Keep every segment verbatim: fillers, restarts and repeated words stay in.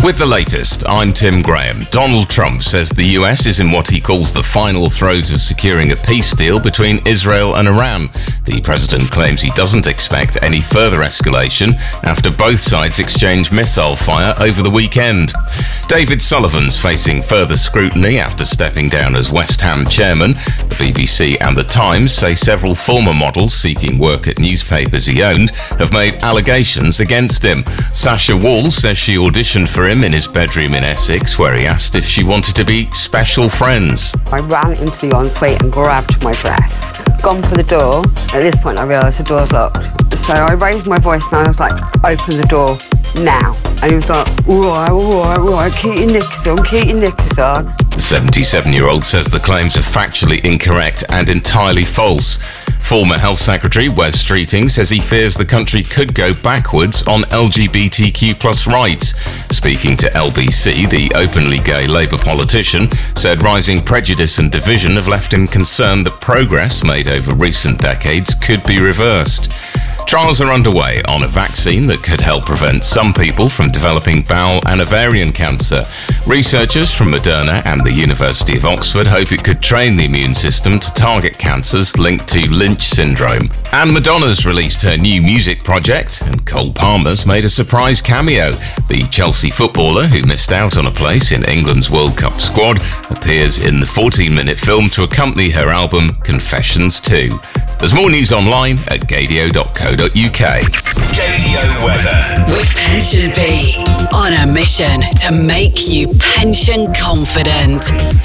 With the latest, I'm Tim Graham. Donald Trump says the U S is in what he calls the final throes of securing a peace deal between Israel and Iran. The president claims he doesn't expect any further escalation after both sides exchanged missile fire over the weekend. David Sullivan's facing further scrutiny after stepping down as West Ham chairman. The B B C and The Times say several former models seeking work at newspapers he owned have made allegations against him. Sasha Wall says she auditioned for him in his bedroom in Essex, where he asked if she wanted to be special friends. I ran into the ensuite and grabbed my dress. Gone for the door. At this point I realised the door's locked. So I raised my voice and I was like, open the door now. And he was like, alright, alright, alright, keep your knickers on, keep your knickers on. The seventy-seven-year-old says the claims are factually incorrect and entirely false. Former Health Secretary Wes Streeting says he fears the country could go backwards on L G B T Q plus rights. Speaking to L B C, the openly gay Labour politician said rising prejudice and division have left him concerned that progress made over recent decades could be reversed. Trials are underway on a vaccine that could help prevent some people from developing bowel and ovarian cancer. Researchers from Moderna and the University of Oxford hope it could train the immune system to target cancers linked to Lynch syndrome. And Madonna's released her new music project, and Cole Palmer's made a surprise cameo. The Chelsea footballer, who missed out on a place in England's World Cup squad, appears in the fourteen-minute film to accompany her album Confessions two. There's more news online at gadio dot co dot uk. Gadio weather. With Pension Beat, on a mission to make you pension confident.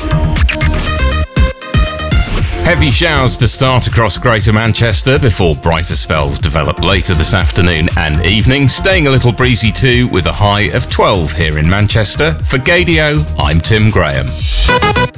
Heavy showers to start across Greater Manchester before brighter spells develop later this afternoon and evening, staying a little breezy too with a high of twelve here in Manchester. For Gadio, I'm Tim Graham.